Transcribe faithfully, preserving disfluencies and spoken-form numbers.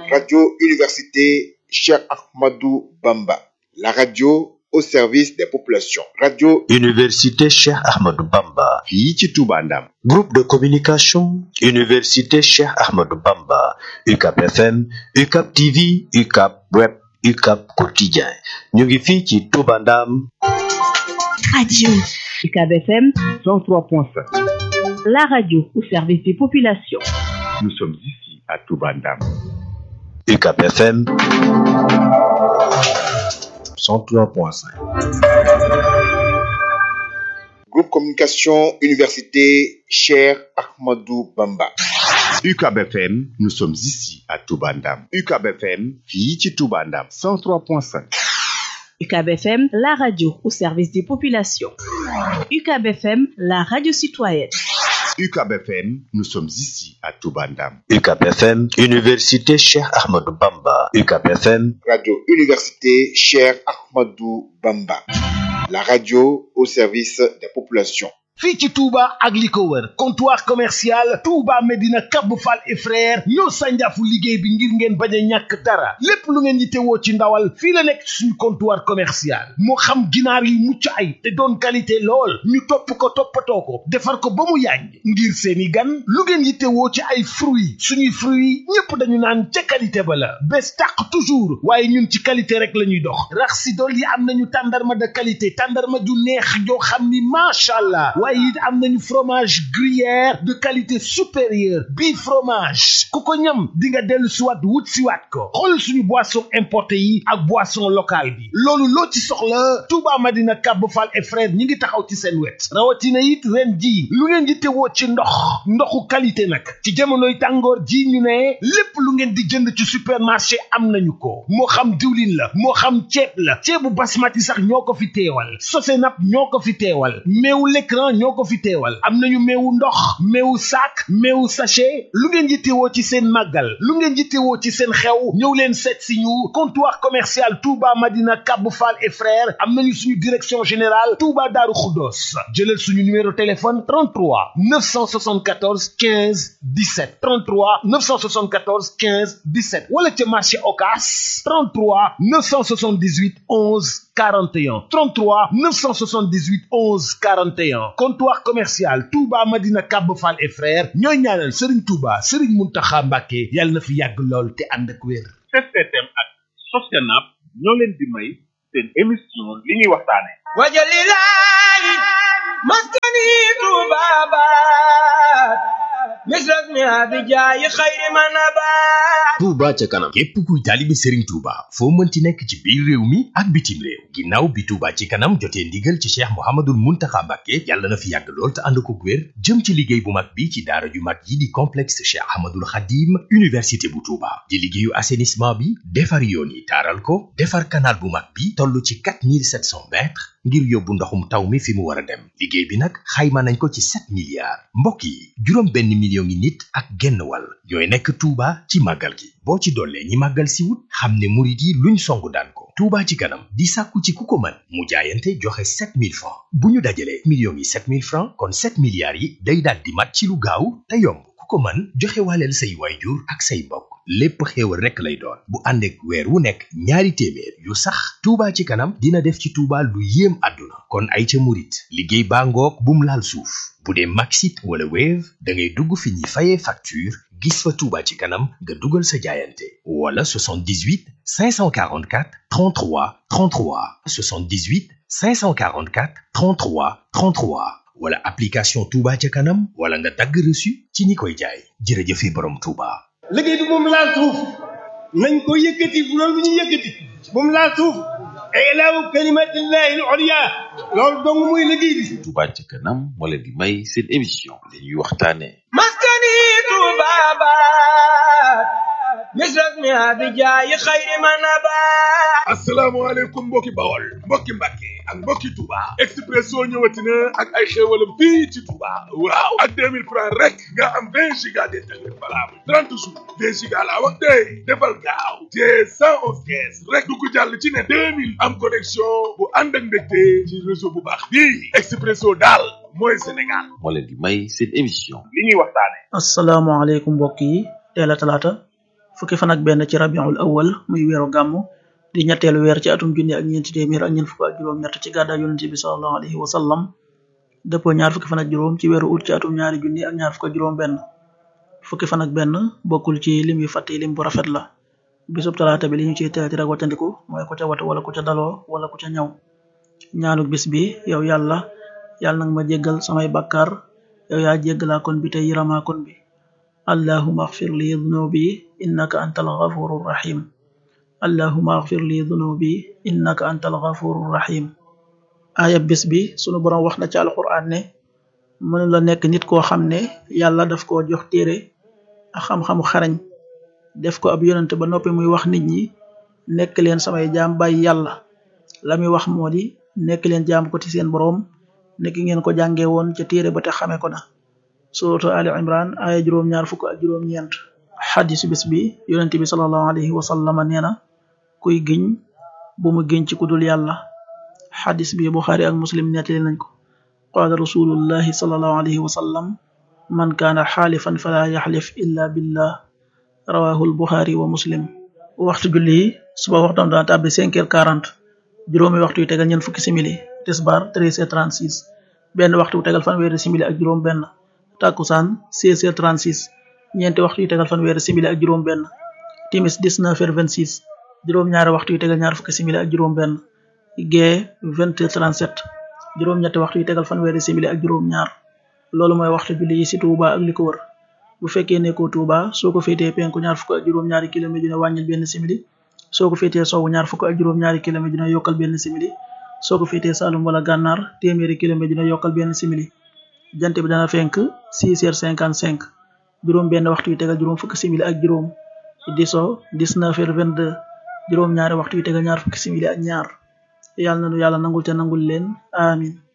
Radio Université Cheikh Ahmadou Bamba, la radio au service des populations. Radio Université Cheikh Ahmadou Bamba. fii ci Touba Ndam. Groupe de communication Université Cheikh Ahmadou Bamba. U C A B F M, U C A B T V, U C A B Web, U C A B Quotidien. ñu ngi fii ci Touba Ndam. Radio U C A B F M cent trois point sept. La radio au service des populations. Nous sommes ici à Touba Ndam. U C A B F M cent trois point cinq. Groupe Communication Université Cheikh Ahmadou Bamba. U C A B F M, nous sommes ici à Touba Ndam. U C A B F M, fii ci Touba Ndam, cent trois point cinq. U C A B F M, la radio au service des populations. U C A B F M, la radio citoyenne. U C A B F M, nous sommes ici à Touba Ndam. U C A B F M, Université Cheikh Ahmadou Bamba. U C A B F M, Radio Université Cheikh Ahmadou Bamba, la radio au service des populations. fii ci Touba ak li ko wër comptoir commercial Touba Medina Kabou Fall et frère ñoo sànjaafu liggéey bi ngir ngeen bañ a ñàkk dara lépp lu ngeen yittewoo ci ndawal fii la nekk suñu comptoir commercial moo xam ginaar yu mucc ay te doon qualité lool ñu topp ko toppatoo ko defar ko ba mu yàññ ngir seeni gan lu ngeen yittewoo ci ay fruits suñuy fruits ñépp dañu naan ca qualité ba la bés tàq toujours waaye ñun ci qualité rek la ñuy dox rax si dool yi am nañu tàndarma de qualité tàndarma ju neex joo xam ni macha allah waaye it am nañu fromage gruyère de qualité supérieure bii fromage ku ko ñam di nga dellu siwaat wut siwaat ko xool suñu boisson importé yi ak boisson locale bi loolu loo ci soxla Touba Madina Kabou Fall et frère ñi ngi taxaw ci seen wet rawatina it ren ji lu ngeen di tewoo ci ndox ndoxu qualité nag ci jamonoy tàngoor ji ñu ne lépp lu ngeen di jënd ci supermarché am nañu ko moo xam diwlin la moo xam ceeb la ceebu basmati sax ñoo ko fi teewal Sosenap ñoo ko fi teewal meewu l'écran ñoo ko fi teewal am nañu meewu ndox meewu sac meewu sachet lu ngeen yittewoo ci seen màggal lu ngeen yittewoo ci seen xew ñëw leen seet si ñu comptoir commercial Touba Madina Kabou Fall et frères am nañu suñu direction générale Touba Darou Khoudoss jëlal suñu numéro téléphone trente-trois neuf cent soixante-quatorze quinze dix-sept trente-trois neuf cent soixante-quatorze quinze dix-sept wala ca marché Ocass trente-trois neuf cent soixante-dix-huit onze quarante et un trente-trois neuf cent soixante-dix-huit onze quarante et un comptoir commercial Touba Madina Kabou Fall et frères ñooy ñaanal Serigne Touba Serigne Mountakha Mbacké yàlla na fi yàgg lool te ànd ak wér. S T M ak Sosenap ñoo leen di may seen émission li ñuy waxtaane wajalilahi maskani Touba baat misras mi abijaayi xayri manabaat Touba ca kanam képp kuy taalibe Serigne Touba foo mënti nekk ci biir réew mi ak bitim réew ginnaaw bi Touba ci kanam jotee ndigal ci Cheikh Mouhamadoul Mountakha Mbacké yàlla na fi yàgg lool te ànd ko wér jëm ci liggéey bu mag bi ci daara ju mag yi di complexe Cheikh Ahmadoul Khadim université bu Touba di liggéeyu assainissement bi defar yoon yi taaral ko defar canal bu mag bi toll ci quatre mille sept cents mètres ngir yóbbu ndoxum taw mi fi mu war a dem liggéey bi nag xayma nañ ko ci sept milliards mbokk yi juróom benn million ngi nit ak genn wàll ñooy nekk Touba ci màggal gi boo ci dollee ñi màggal si wut xam ne murit yi luñ songu daan ko Touba ci kanam di sàkku ci ku ko mën mu jaayante joxe sept mille francs bu ñu dajalee millions yi sept mille francs kon sept milliards yi day daal di mat ci lu gaaw te yomb ku ko mën joxe waaleel say waayjur ak say mbokk lépp xéewal rekk lay doon bu ànd ak weer wu nekk ñaari téeméer yu sax Touba ci kanam dina def ci Touba lu yéem àdduna kon ay ca murit liggéey baa ngoog bum laal suuf bu dee Maxit wala Wave da ngay dugg fi ñuy fayee facture gis fa Touba ci kanam nga dugal sa jaayante wala soixante-dix-huit cinq cent quarante-quatre trente-trois trente-trois soixante-dix-huit cinq cent quarante-quatre trente-trois trente-trois wala application Touba ca kanam wala nga dagg reçu ci ñi koy jaay jërëjëfe borom Touba. liggéey bi moom laal suuf nañ ko yëkkati bu loolu ñu yëkkati moom laal suuf ilaahu kalimatillahi al-ulya loolu dong muy liggéey bi Touba ca kanam moo leen di may seen émission li ñuy waxtaane maskani Touba baat misras mi abijaayi xayri manabaat asalaamaaleykum mbokki Bawol mbokki Mbàkke ak mbokki Touba Expresso ñëwati na ak ay xéewalam fii ci Touba waaw ak deux mille francs rek nga am vingt giga d'internet valable trente jours vingt giga laa wax tey defal gaaw te cent onze caisse rek du ko jàll ci ne deux mille am connexion bu ànd ak ndekte ci réseau bu baax bii Expresso daal mooy Sénégal moo leen di may seen émission li ñuy waxtaane asalaamaaleykum mbokk yi teel a talaata fukki fan ak benn ci rabiul awal muy weeru gàmmu di ñetteelu weer ci atum junni ak ñeenti téeméer ak ñeent fukk ak juróom ñett ci gàddaay yonent bi sallallahu alayhi wa sallam dëppoo ñaar fukki fan ak juróom ci weeru ut ci atum ñaari junni ak ñaar fukk ak juróom benn fukki fan ak benn bokkul ci lim yu fàtte lim bu rafet la bisub talaata bi li ñu ciy teeti rek wattandiku mooy ku ca watu wala ku ca daloo wala ku ca ñaw ñaanuk bis bi yow yàlla yàlla nag ma jéggal samay bàkkaar yow yaa jéggalaa kon bi te yiramaa kon bi allahuma axfir li dunubi innaka antal ghafurur rahim allahuma axfir li dunubi innaka antal ghafurur rahim aaya bis bi sunu borom wax na ci alquran ne mënu la nekk nit koo xam ne yàlla daf koo jox téere ak xam-xamu xarañ def ko ab yonente ba noppi muy wax nit ñi nekk leen samay jaam bàyyi yàlla la muy wax moo di nekk leen jaam ko ci seen boroom nekk ngeen ko jàngee woon ca téere ba te xamee ko na suratu ali imran aaya juróom-ñaar fukk ak juróom-ñeent xadisu bis bi yonente bi sallallahu alayhi wa sallam nee na kuy giñ bu mu giñ ci kudul yàlla xadis bi buxaari ak muslim nettali nañ ko qaala rasulullahi sallallahu alayhi wa sallam man kaana xaalifan fala yaxlif illa billah rawahul buxaari wa muslim waxtu julli yi suba waxtam dana tàbbi cinq heures quarante juróomi waxtu yu tegal ñeent fukki simili tisbaar treize heures trente-six benn waxtu yu tegal fanweeri simili ak juróom benn takkusaan seize heures trente-six ñeenti waxtu yu tegal fanweeri simili ak juróom benn timis dix-neuf heures vingt-six juróom ñaari waxtu yu tegal ñaar fukki simili ak juróom benn gee vingt heures trente-sept juróom ñetti waxtu yu tegal fanweeri simili ak juróom ñaar loolu mooy waxtu julli yi ci Touba ak li ko wër bu fekkee nekkoo Touba soo ko féetee penku ñaar fukk ak juróom ñaari kilomètre dina wàññil benn simili soo ko féetee sowwu ñaar fukk ak juróom ñaari kilomètre dina yokkal benn simili soo ko féetee Saalum wala Gànnaar téeméeri kilomètre dina yokkal benn simili jant bi dana fenk six heures cinquante-cinq juróom benn waxtu yu tegal juróom fukki simili ak juróom di so dix-neuf heures vingt-deux juróom ñaari waxtu yu tegal ñaar fukki simili ak ñaar yàlla na nu yàlla nangul te nangul leen amin